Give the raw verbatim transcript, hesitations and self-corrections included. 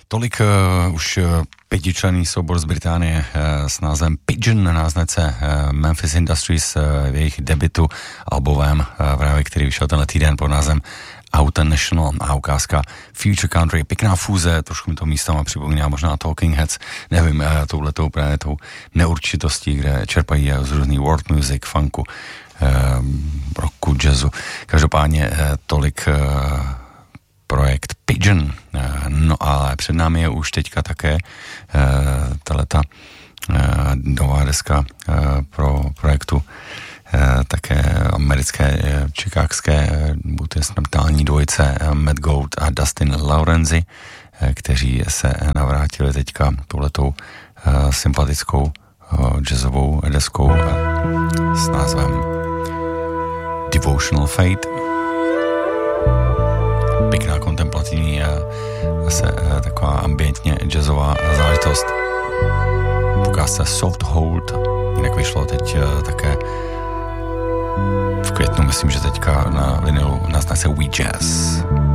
Tolik uh, už pětičlenný soubor z Británie uh, s názvem Pigeon na značce uh, Memphis Industries uh, v jejich debutu albovém, uh, právě který vyšel tenhle týden pod názvem Outer National a ukázka Future Country. Pěkná fúze, trošku mi to místama připomíná možná Talking Heads, nevím, uh, touhletou právě tou neurčitostí, kde čerpají z různý world music, funku, uh, rocku, jazzu. Každopádně uh, tolik uh, projekt Pigeon. No ale před námi je už teďka také tahleta nová deska pro projektu také americké, chicagské multiinstrumentální dvojice Matt Gold a Dustin Laurenzi, kteří se navrátili teďka touhletou sympatickou jazzovou deskou s názvem Devotional Fate. Pěkná kontemplativní a zase taková ambientně jazzová záležitost. Ukázka Soft Hold, jinak vyšlo teď také v květnu, myslím, že teďka na vinilu na značce We Jazz.